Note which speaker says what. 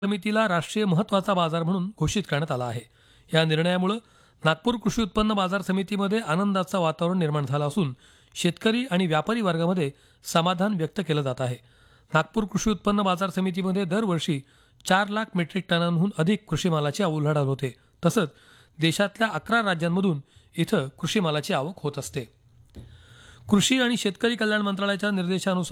Speaker 1: समितीला राष्ट्रीय महत्त्वाचा बाजार म्हणून घोषित करण्यात आला आहे. या निर्णयामुळे नागपूर कृषी उत्पन्न बाजार समितीमध्ये आनंदाचं वातावरण निर्माण झालं असून शेतकरी आणि व्यापारी वर्गामध्ये समाधान व्यक्त केलं जात आहे. नागपूर कृषी उत्पन्न बाजार समितीमध्ये दरवर्षी 4 लाख मेट्रिक टनांहून अधिक कृषी मालाची उलाढाल होते. तसंच देशातल्या 11 राज्यांमधून इथं कृषी मालाची आवक होत असते. कृषी आणि शेतकरी कल्याण मंत्रालयाच्या निर्देशानुसार